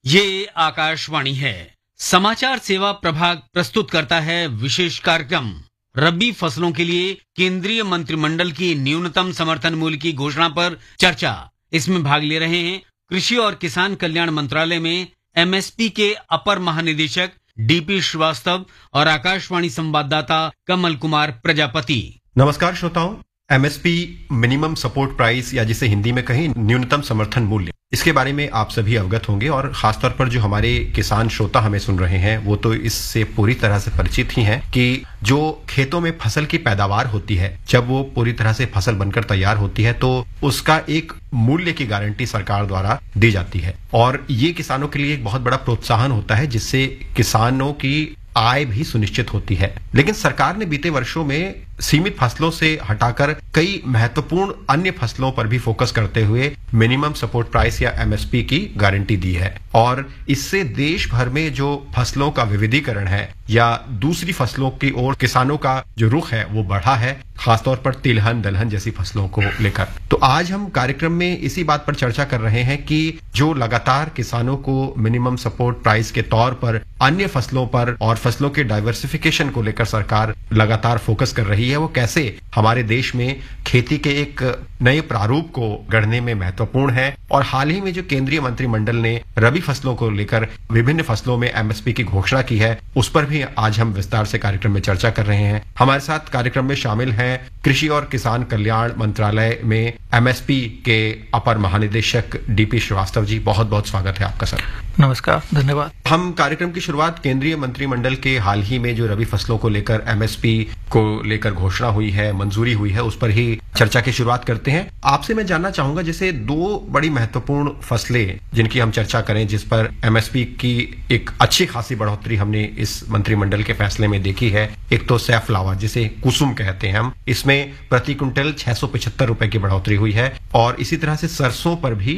ये आकाशवाणी है। समाचार सेवा प्रभाग प्रस्तुत करता है विशेष कार्यक्रम रबी फसलों के लिए केंद्रीय मंत्रिमंडल की न्यूनतम समर्थन मूल्य की घोषणा पर चर्चा। इसमें भाग ले रहे हैं कृषि और किसान कल्याण मंत्रालय में एमएसपी के अपर महानिदेशक डीपी श्रीवास्तव और आकाशवाणी संवाददाता कमल कुमार प्रजापति। नमस्कार श्रोताओं, एमएसपी मिनिमम सपोर्ट प्राइस या जिसे हिंदी में कहें न्यूनतम समर्थन मूल्य, इसके बारे में आप सभी अवगत होंगे और खासतौर पर जो हमारे किसान श्रोता हमें सुन रहे हैं वो तो इससे पूरी तरह से परिचित ही हैं कि जो खेतों में फसल की पैदावार होती है, जब वो पूरी तरह से फसल बनकर तैयार होती है तो उसका एक मूल्य की गारंटी सरकार द्वारा दी जाती है और ये किसानों के लिए एक बहुत बड़ा प्रोत्साहन होता है जिससे किसानों की आय भी सुनिश्चित होती है। लेकिन सरकार ने बीते वर्षों में सीमित फसलों से हटाकर कई महत्वपूर्ण अन्य फसलों पर भी फोकस करते हुए मिनिमम सपोर्ट प्राइस या एमएसपी की गारंटी दी है और इससे देश भर में जो फसलों का विविधीकरण है या दूसरी फसलों की ओर किसानों का जो रुख है वो बढ़ा है, खासतौर पर तिलहन दलहन जैसी फसलों को लेकर। तो आज हम कार्यक्रम में इसी बात पर चर्चा कर रहे हैं कि जो लगातार किसानों को मिनिमम सपोर्ट प्राइस के तौर पर अन्य फसलों पर और फसलों के डाइवर्सिफिकेशन को लेकर सरकार लगातार फोकस कर रही है, वो कैसे हमारे देश में खेती के एक नए प्रारूप को गढ़ने में महत्वपूर्ण है। और हाल ही में जो केंद्रीय मंत्रिमंडल ने रबी फसलों को लेकर विभिन्न फसलों में एमएसपी की घोषणा की है, उस पर भी आज हम विस्तार से कार्यक्रम में चर्चा कर रहे हैं। हमारे साथ कार्यक्रम में शामिल हैं कृषि और किसान कल्याण मंत्रालय में एमएसपी के अपर महानिदेशक डीपी श्रीवास्तव जी। बहुत बहुत स्वागत है आपका सर। नमस्कार, धन्यवाद। हम कार्यक्रम की शुरुआत केंद्रीय मंत्रिमंडल के हाल ही में जो रबी फसलों को लेकर एमएसपी को लेकर घोषणा हुई है, मंजूरी हुई है, उस पर ही चर्चा की शुरुआत करते हैं। आपसे मैं जानना चाहूंगा, जैसे दो बड़ी महत्वपूर्ण फसलें जिनकी हम चर्चा करें, जिस पर एमएसपी की एक अच्छी खासी बढ़ोतरी हमने इस मंत्रिमंडल के फैसले में देखी है। एक तो सैफ्लावर जिसे कुसुम कहते हैं हम, इसमें प्रति क्विंटल 675 रुपए की बढ़ोतरी हुई है और इसी तरह से सरसों पर भी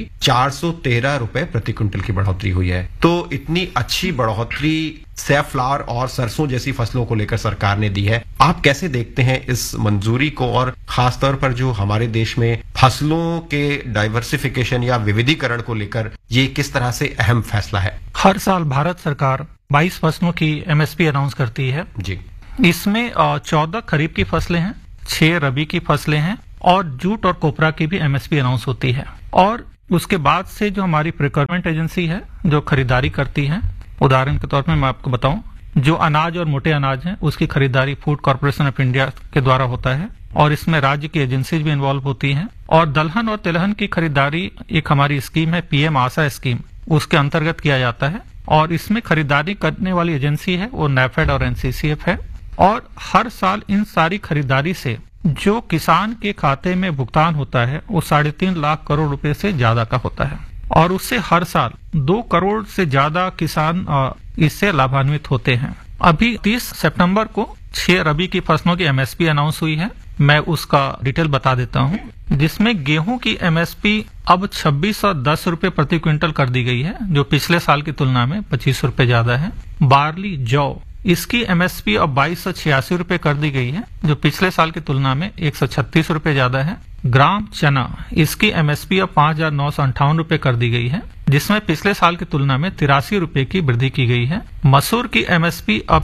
413 रुपए प्रति क्विंटल की बढ़ोतरी हुई है। तो इतनी अच्छी बढ़ोतरी सैफ्लावर और सरसों जैसी फसलों को लेकर सरकार ने दी है, आप कैसे देखते हैं इस मंजूरी को और खासतौर पर जो हमारे देश में फसलों के डाइवर्सिफिकेशन या विविधीकरण को लेकर ये किस तरह से अहम फैसला है? हर साल भारत सरकार 22 फसलों की एमएसपी अनाउंस करती है जी। इसमें 14 खरीफ की फसलें हैं, 6 रबी की फसलें हैं और जूट और कोपरा की भी एमएसपी अनाउंस होती है। और उसके बाद से जो हमारी प्रोक्योरमेंट एजेंसी है जो खरीदारी करती है, उदाहरण के तौर पर मैं आपको बताऊं, जो अनाज और मोटे अनाज हैं उसकी खरीदारी फूड कॉर्पोरेशन ऑफ इंडिया के द्वारा होता है और इसमें राज्य की एजेंसीज भी इन्वॉल्व होती हैं। और दलहन और तिलहन की खरीदारी एक हमारी स्कीम है, पीएम आशा स्कीम, उसके अंतर्गत किया जाता है और इसमें खरीदारी करने वाली एजेंसी है वो नैफेड और एनसीसीएफ है। और हर साल इन सारी खरीदारी से जो किसान के खाते में भुगतान होता है वो 3.5 लाख करोड़ रुपए से ज्यादा का होता है और उससे हर साल 2 करोड़ से ज्यादा किसान इससे लाभान्वित होते हैं। अभी 30 सितंबर को 6 रबी की फसलों की एमएसपी अनाउंस हुई है, मैं उसका डिटेल बता देता हूं, जिसमें गेहूं की एमएसपी अब 2610 रुपए प्रति क्विंटल कर दी गई है जो पिछले साल की तुलना में 25 रुपए ज्यादा है। बार्ली जौ, इसकी एमएसपी अब 2286 रुपए कर दी गई है जो पिछले साल की तुलना में 136 रुपए ज्यादा है। ग्राम चना, इसकी एमएसपी अब 5958 रुपए कर दी गई है जिसमें पिछले साल की तुलना में 83 रुपए की वृद्धि की गई है। मसूर की एमएसपी अब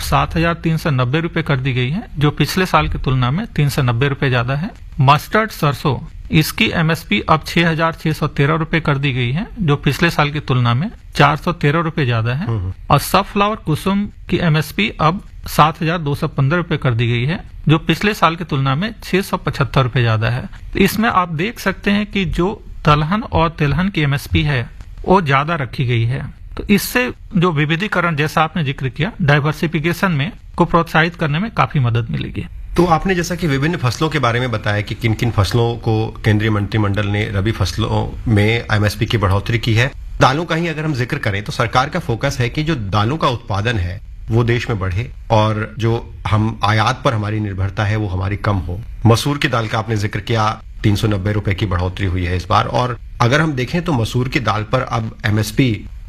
7390 रुपए कर दी गई है जो पिछले साल की तुलना में 390 रुपए ज्यादा है। मस्टर्ड सरसों, इसकी एमएसपी अब 6613 रुपए कर दी गई है जो पिछले साल की तुलना में 413 रुपए ज्यादा है। और सनफ्लावर कुसुम की एमएसपी अब 7215 रुपए कर दी गई है जो पिछले साल की तुलना में 675 रुपए ज्यादा है। तो इसमें आप देख सकते हैं कि जो दलहन और तिलहन की एमएसपी है वो ज्यादा रखी गई है। तो इससे जो विविधीकरण जैसा आपने जिक्र किया, डाइवर्सिफिकेशन में को प्रोत्साहित करने में काफी मदद मिलेगी। तो आपने जैसा कि विभिन्न फसलों के बारे में बताया कि किन किन फसलों को केंद्रीय मंत्रिमंडल ने रबी फसलों में एमएसपी की बढ़ोतरी की है। दालों का ही अगर हम जिक्र करें तो सरकार का फोकस है कि जो दालों का उत्पादन है वो देश में बढ़े और जो हम आयात पर हमारी निर्भरता है वो हमारी कम हो। मसूर की दाल का आपने जिक्र किया, 390 रुपए की बढ़ोतरी हुई है इस बार। और अगर हम देखें तो मसूर की दाल पर अब एमएसपी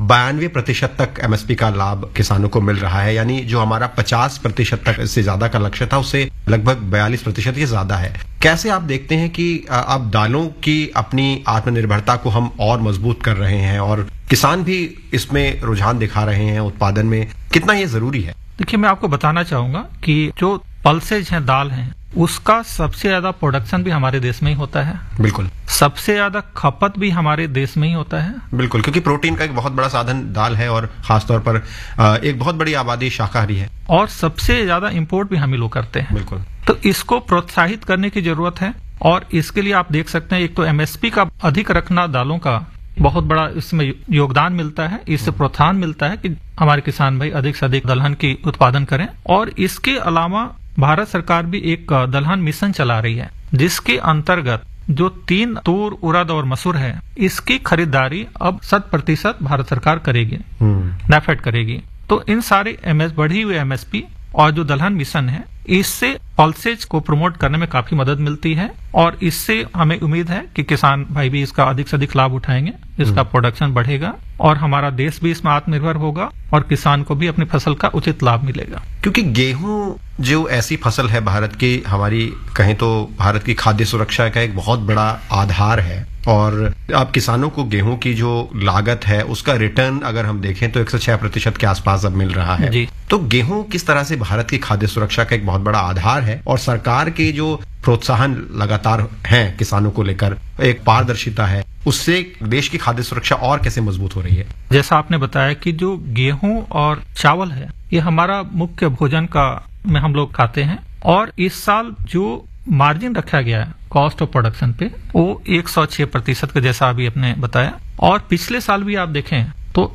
92% तक एमएसपी का लाभ किसानों को मिल रहा है, यानी जो हमारा 50% तक इससे ज्यादा का लक्ष्य था उससे लगभग 42% ये ज्यादा है। कैसे आप देखते हैं कि अब दालों की अपनी आत्मनिर्भरता को हम और मजबूत कर रहे हैं और किसान भी इसमें रुझान दिखा रहे हैं उत्पादन में, कितना ये जरूरी है? देखिए, मैं आपको बताना चाहूंगा कि जो पल्सेज हैं, दाल हैं, उसका सबसे ज्यादा प्रोडक्शन भी हमारे देश में ही होता है। बिल्कुल। सबसे ज्यादा खपत भी हमारे देश में ही होता है। बिल्कुल, क्योंकि प्रोटीन का एक बहुत बड़ा साधन दाल है और खासतौर पर एक बहुत बड़ी आबादी शाकाहारी है। और सबसे ज्यादा इंपोर्ट भी हम ही लोग करते हैं। बिल्कुल। तो इसको प्रोत्साहित करने की जरूरत है और इसके लिए आप देख सकते हैं, एक तो एमएसपी का अधिक रखना दालों का बहुत बड़ा इसमें योगदान मिलता है। इससे प्रोत्साहन मिलता है कि हमारे किसान भाई अधिक से अधिक दलहन की उत्पादन करें। और इसके अलावा भारत सरकार भी एक दलहन मिशन चला रही है, जिसके अंतर्गत जो 3 तूर, उड़द और मसूर है, इसकी खरीदारी अब 100% भारत सरकार करेगी, नैफेड करेगी। तो इन सारे बढ़ी हुई एमएसपी और जो दलहन मिशन है, इससे पल्सेज को प्रमोट करने में काफी मदद मिलती है और इससे हमें उम्मीद है कि किसान भाई भी इसका अधिक से अधिक लाभ उठाएंगे, इसका प्रोडक्शन बढ़ेगा और हमारा देश भी इसमें आत्मनिर्भर होगा और किसान को भी अपनी फसल का उचित लाभ मिलेगा। क्योंकि गेहूं जो ऐसी फसल है भारत की, हमारी कहें तो भारत की खाद्य सुरक्षा का एक बहुत बड़ा आधार है और अब किसानों को गेहूं की जो लागत है उसका रिटर्न अगर हम देखें तो 106% के आसपास अब मिल रहा है जी। तो गेहूं किस तरह से भारत की खाद्य सुरक्षा का एक बहुत बड़ा आधार है और सरकार के जो प्रोत्साहन लगातार हैं किसानों को लेकर, एक पारदर्शिता है, उससे देश की खाद्य सुरक्षा और कैसे मजबूत हो रही है? जैसा आपने बताया कि जो गेहूं और चावल है, ये हमारा मुख्य भोजन का में हम लोग खाते हैं और इस साल जो मार्जिन रखा गया है कॉस्ट ऑफ प्रोडक्शन पे, वो 106% का, जैसा अभी आपने बताया। और पिछले साल भी आप देखें तो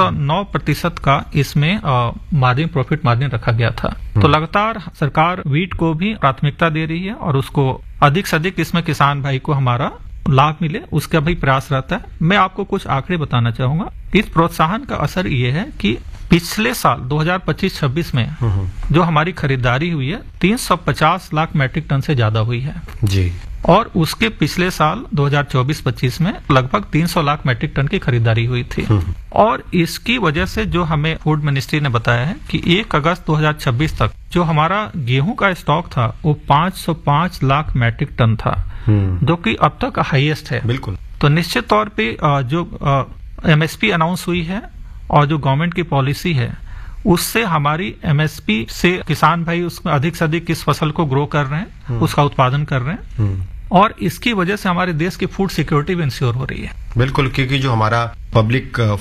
109% का इसमें मार्जिन, प्रॉफिट मार्जिन रखा गया था। तो लगातार सरकार वीट को भी प्राथमिकता दे रही है और उसको अधिक से अधिक इसमें किसान भाई को हमारा लाभ मिले, उसका भी प्रयास रहता है। मैं आपको कुछ आंकड़े बताना चाहूंगा। इस प्रोत्साहन का असर ये है कि पिछले साल 2025-26 में जो हमारी खरीदारी हुई है 350 लाख मैट्रिक टन से ज्यादा हुई है जी। और उसके पिछले साल 2024-25 में लगभग 300 लाख मैट्रिक टन की खरीदारी हुई थी। और इसकी वजह से जो हमें फूड मिनिस्ट्री ने बताया है कि 1 अगस्त 2026 तक जो हमारा गेहूं का स्टॉक था वो 505 लाख मैट्रिक टन था, जो कि अब तक हाईएस्ट है। बिल्कुल। तो निश्चित तौर पे जो एमएसपी अनाउंस हुई है और जो गवर्नमेंट की पॉलिसी है, उससे हमारी एमएसपी से किसान भाई उसमें अधिक से अधिक किस फसल को ग्रो कर रहे हैं, उसका उत्पादन कर रहे हैं और इसकी वजह से हमारे देश की फूड सिक्योरिटी भी इंश्योर हो रही है। बिल्कुल, क्योंकि जो हमारा पब्लिक